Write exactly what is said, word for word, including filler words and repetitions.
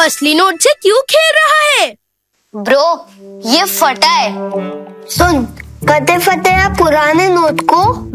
असली नोट से क्यों खेल रहा है? ब्रो, ये फटा है। सुन, कते फटे पुराने नोट को